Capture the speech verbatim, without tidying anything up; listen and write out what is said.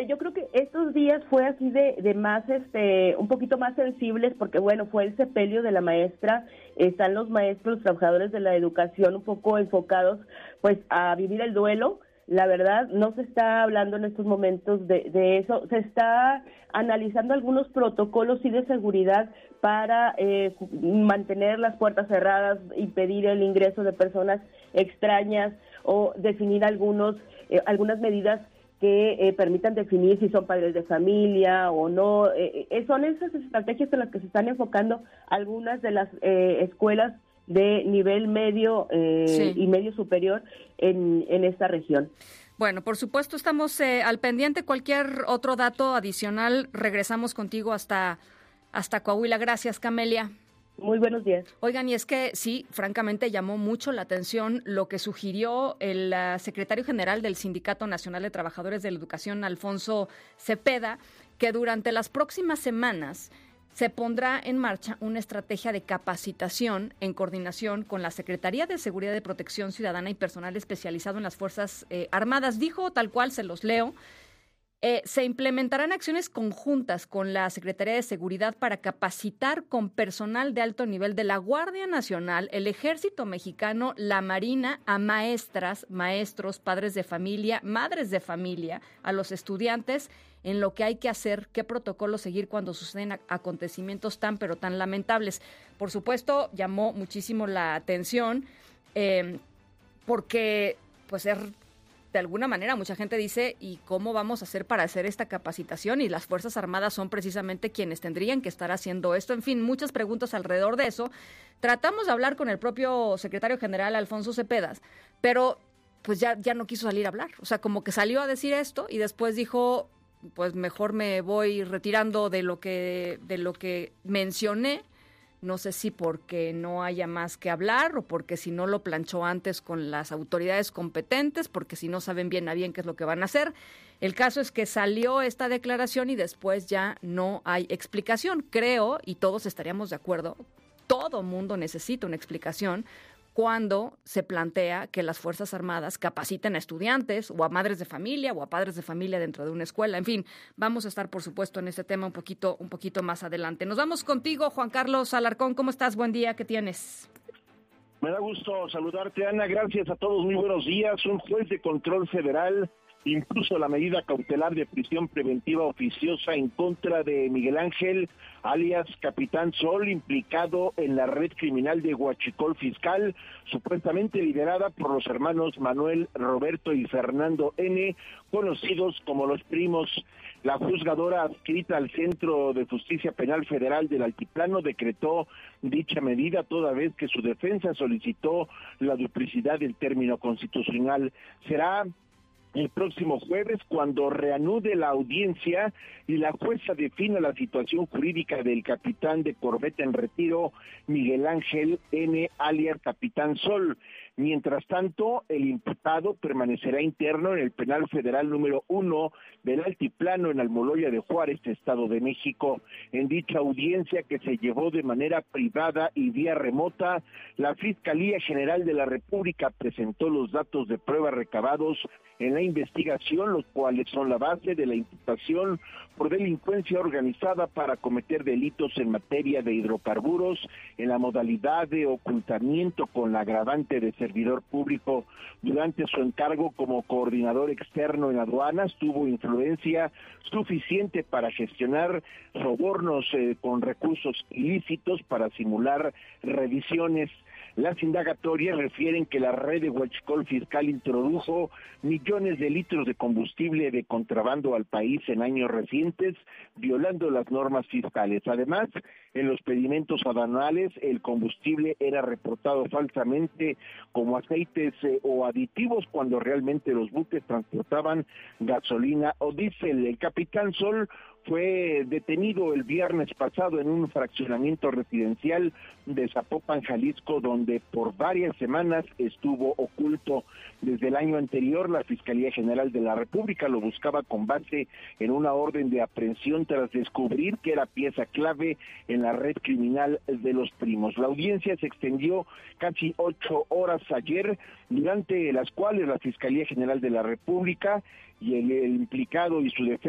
yo creo que estos días fue así de, de más, este, un poquito más sensibles, porque bueno, fue el sepelio de la maestra, están los maestros, los trabajadores de la educación un poco enfocados, pues, a vivir el duelo. La verdad, no se está hablando en estos momentos de, de eso, se está analizando algunos protocolos y de seguridad para eh, mantener las puertas cerradas, impedir el ingreso de personas extrañas o definir algunos eh, algunas medidas que eh, permitan definir si son padres de familia o no. Eh, eh, son esas estrategias en las que se están enfocando algunas de las eh, escuelas de nivel medio eh, sí. y medio superior en, en esta región. Bueno, por supuesto estamos eh, al pendiente. Cualquier otro dato adicional, regresamos contigo hasta, hasta Coahuila. Gracias, Camelia. Muy buenos días. Oigan, y es que sí, francamente llamó mucho la atención lo que sugirió el uh, secretario general del Sindicato Nacional de Trabajadores de la Educación, Alfonso Cepeda, que durante las próximas semanas se pondrá en marcha una estrategia de capacitación en coordinación con la Secretaría de Seguridad y Protección Ciudadana y personal especializado en las Fuerzas eh, Armadas. Dijo, tal cual, se los leo, eh, se implementarán acciones conjuntas con la Secretaría de Seguridad para capacitar con personal de alto nivel de la Guardia Nacional, el Ejército Mexicano, la Marina, a maestras, maestros, padres de familia, madres de familia, a los estudiantes, en lo que hay que hacer, qué protocolo seguir cuando suceden a- acontecimientos tan pero tan lamentables. Por supuesto, llamó muchísimo la atención eh, porque pues es, de alguna manera mucha gente dice, ¿y cómo vamos a hacer para hacer esta capacitación? Y las Fuerzas Armadas son precisamente quienes tendrían que estar haciendo esto. En fin, muchas preguntas alrededor de eso. Tratamos de hablar con el propio secretario general, Alfonso Cepeda, pero pues ya, ya no quiso salir a hablar. O sea, como que salió a decir esto y después dijo, pues mejor me voy retirando de lo que de lo que mencioné. No sé si porque no haya más que hablar o porque si no lo planchó antes con las autoridades competentes, porque si no saben bien a bien qué es lo que van a hacer. El caso es que salió esta declaración y después ya no hay explicación. Creo, y todos estaríamos de acuerdo, todo mundo necesita una explicación cuando se plantea que las Fuerzas Armadas capaciten a estudiantes o a madres de familia o a padres de familia dentro de una escuela. En fin, vamos a estar, por supuesto, en este tema un poquito, un poquito más adelante. Nos vamos contigo, Juan Carlos Alarcón. ¿Cómo estás? Buen día, ¿qué tienes? Me da gusto saludarte, Ana. Gracias a todos. Muy buenos días. Un juez de control federal impuso la medida cautelar de prisión preventiva oficiosa en contra de Miguel Ángel, alias Capitán Sol, implicado en la red criminal de Huachicol Fiscal, supuestamente liderada por los hermanos Manuel, Roberto y Fernando N., conocidos como los Primos. La juzgadora adscrita al Centro de Justicia Penal Federal del Altiplano decretó dicha medida toda vez que su defensa solicitó la duplicidad del término constitucional. Será el próximo jueves cuando reanude la audiencia y la jueza defina la situación jurídica del capitán de corbeta en retiro, Miguel Ángel N., alias Capitán Sol. Mientras tanto, el imputado permanecerá interno en el penal federal número uno del Altiplano en Almoloya de Juárez, Estado de México. En dicha audiencia, que se llevó de manera privada y vía remota, la Fiscalía General de la República presentó los datos de prueba recabados en la investigación, los cuales son la base de la imputación por delincuencia organizada para cometer delitos en materia de hidrocarburos en la modalidad de ocultamiento con la agravante de servidor público. Durante su encargo como coordinador externo en aduanas, tuvo influencia suficiente para gestionar sobornos eh, con recursos ilícitos para simular revisiones. Las indagatorias refieren que la red de Huachicol Fiscal introdujo millones de litros de combustible de contrabando al país en años recientes, violando las normas fiscales. Además, en los pedimentos aduanales, el combustible era reportado falsamente como aceites eh, o aditivos cuando realmente los buques transportaban gasolina o diésel. El Capitán Sol fue detenido el viernes pasado en un fraccionamiento residencial de Zapopan, Jalisco, donde por varias semanas estuvo oculto. Desde el año anterior, la Fiscalía General de la República lo buscaba con base en una orden de aprehensión tras descubrir que era pieza clave en la red criminal de los Primos. La audiencia se extendió casi ocho horas ayer, durante las cuales la Fiscalía General de la República y el, el implicado y su defensa